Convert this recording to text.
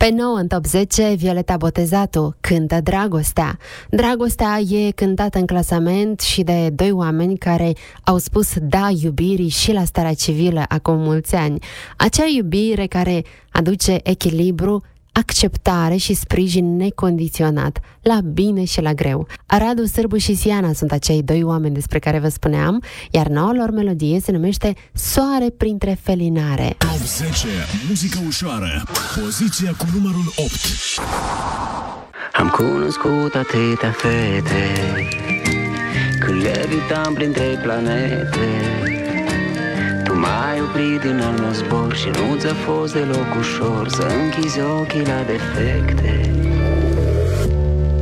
Pe 9 în top 10, Violeta Botezatu cântă Dragostea. Dragostea e cântată în clasament și de doi oameni care au spus da iubirii și la starea civilă acum mulți ani. Acea iubire care aduce echilibru, acceptare și sprijin necondiționat, la bine și la greu. Radu Sârbu și Siana sunt acei doi oameni despre care vă spuneam, iar noua lor melodie se numește Soare printre felinare. Top 10, muzică ușoară, poziția cu numărul 8. Am cunoscut atâtea fete când levitam printre planete. Tu m-ai oprit din al meu zbor și nu ți-a fost deloc ușor să închizi ochii la defecte.